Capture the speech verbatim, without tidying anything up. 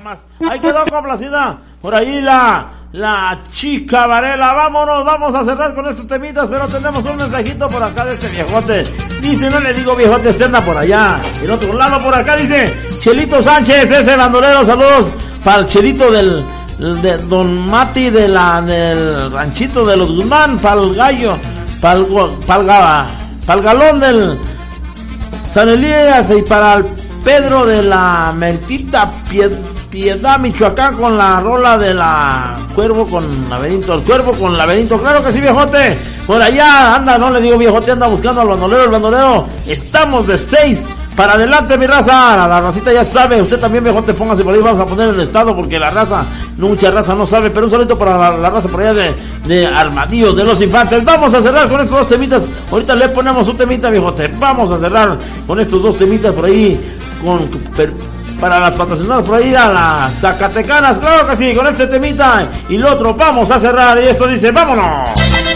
más. Ahí quedó complacida. Por ahí la, la chica Varela. Vámonos, vamos a cerrar con estos temitas, pero tenemos un mensajito por acá de este viejote. Dice, no le digo viejote, este anda por allá. El otro lado por acá dice, Chelito Sánchez, ese bandolero, saludos para el Chelito del, de Don Mati de la, del ranchito de los Guzmán, para el gallo, para el, para el galón del San Elías y para el Pedro de la Mentita Piedad, Michoacán, con la rola de la Cuervo con Laberinto, el Cuervo con Laberinto, claro que sí, viejote, por allá anda, no le digo viejote, anda buscando al bandolero, el bandolero, estamos de seis para adelante, mi raza, la, la racita ya sabe, usted también, viejote, póngase por ahí, vamos a poner el estado, porque la raza, no, mucha raza no sabe, pero un saludito para la, la raza por allá de, de Armadillo, de los Infantes. Vamos a cerrar con estos dos temitas, ahorita le ponemos un temita, viejote, vamos a cerrar con estos dos temitas por ahí, con, per, para las patrocinadas por ahí a las Zacatecanas, claro que sí, con este temita, y el otro, vamos a cerrar, y esto dice, vámonos.